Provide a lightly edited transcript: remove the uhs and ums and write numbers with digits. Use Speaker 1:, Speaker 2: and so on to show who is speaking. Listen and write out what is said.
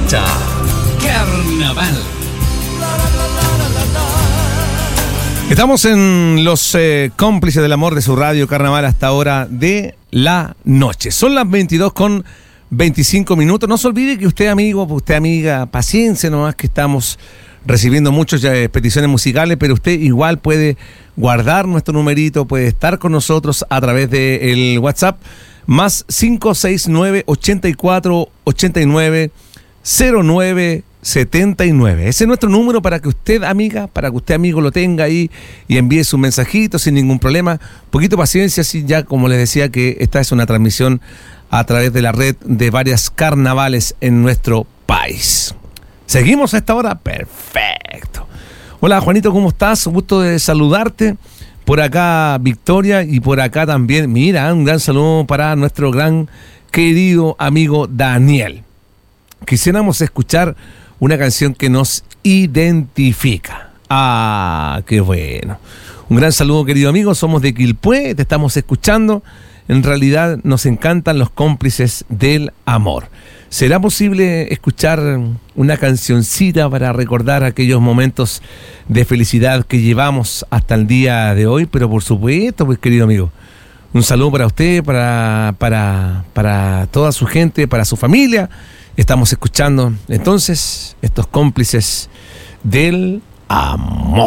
Speaker 1: fecha. Carnaval. Estamos en los cómplices del amor de su radio Carnaval hasta hora de la noche. Son las 22:25. No se olvide que usted, amigo, usted, amiga, paciencia nomás, que estamos recibiendo muchas peticiones musicales, pero usted igual puede guardar nuestro numerito, puede estar con nosotros a través del WhatsApp, más 569-8489-0979. Ese es nuestro número para que usted, amiga, para que usted, amigo, lo tenga ahí y envíe su mensajito sin ningún problema. Poquito paciencia, sí, ya como les decía que esta es una transmisión a través de la red de varias carnavales en nuestro país. ¿Seguimos a esta hora? Perfecto. Hola, Juanito, ¿cómo estás? Gusto de saludarte. Por acá Victoria y por acá también, mira, un gran saludo para nuestro gran querido amigo Daniel. Quisiéramos escuchar una canción que nos identifica. Ah, qué bueno. Un gran saludo, querido amigo. Somos de Quilpué, te estamos escuchando. En realidad nos encantan los cómplices del amor. ¿Será posible escuchar una cancioncita para recordar aquellos momentos de felicidad que llevamos hasta el día de hoy? Pero por supuesto, pues, querido amigo, un saludo para usted, para toda su gente, para su familia. Estamos escuchando entonces estos cómplices del amor.